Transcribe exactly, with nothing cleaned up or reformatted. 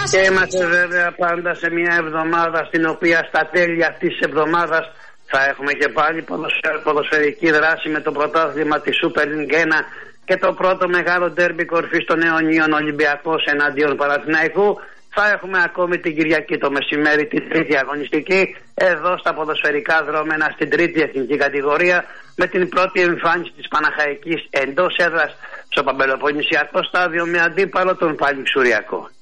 Και είμαστε βέβαια πάντα σε μια εβδομάδα στην οποία στα τέλη αυτής της εβδομάδας θα έχουμε και πάλι ποδοσφαιρική δράση με το πρωτάθλημα της Super League ένα και το πρώτο μεγάλο ντέρμπι κορυφής των αιωνίων, Ολυμπιακός εναντίον Παναθηναϊκού. Θα έχουμε ακόμη την Κυριακή το μεσημέρι την τρίτη αγωνιστική εδώ στα ποδοσφαιρικά δρόμενα στην τρίτη εθνική κατηγορία με την πρώτη εμφάνιση της Παναχαϊκής εντός έδρας στο Παμπελοποννησιακό στάδιο με αντίπαλο τον Πάλη Ξουριακό.